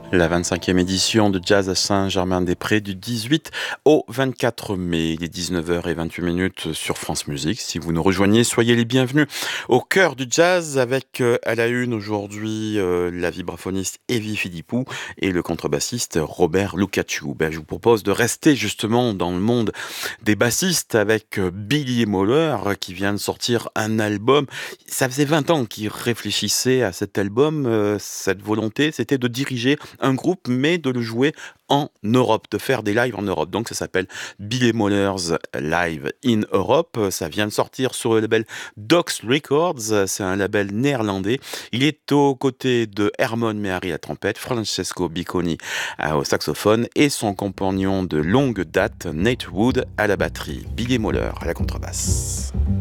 La 25e édition de Jazz à Saint-Germain-des-Prés du 18 au 24 mai. Il est 19h28 sur France Musique. Si vous nous rejoignez, soyez les bienvenus au cœur du jazz avec à la une aujourd'hui la vibraphoniste Evie Philippou et le contrebassiste Robert Lucaciu. Je vous propose de rester justement dans le monde des bassistes avec Billy Moller qui vient de sortir un album. Ça faisait 20 ans qu'il réfléchissait à cet album. Cette volonté, c'était de diriger un groupe, mais de le jouer en Europe, de faire des lives en Europe. Donc ça s'appelle Billy Moller's Live in Europe. Ça vient de sortir sur le label Dox Records. C'est un label néerlandais. Il est aux côtés de Hermon Mehari à la trompette, Francesco Bicconi au saxophone et son compagnon de longue date, Nate Wood, à la batterie. Billy Moller à la contrebasse.